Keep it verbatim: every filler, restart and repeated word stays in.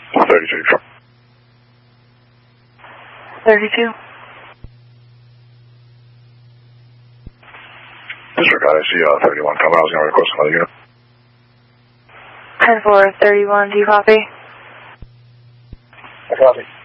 thirty-two. thirty-two. Disregard, I see uh, thirty-one coming. I was going to request another unit. ten four thirty-one, do you copy? I copy.